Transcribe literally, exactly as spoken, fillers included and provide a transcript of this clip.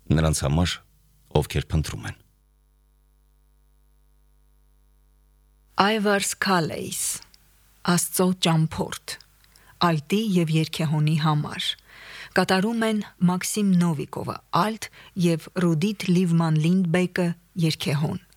նրանց համար, ովքեր փնտրում են։ Այվարս Քալեյս, Աստծո ճամփորդ, ալտի և երգեհոնի համար, կատարում են Մաքսիմ Նովիկովը ալտ և Ռուդիթ Լիվման Լինդբեկը երգեհոն։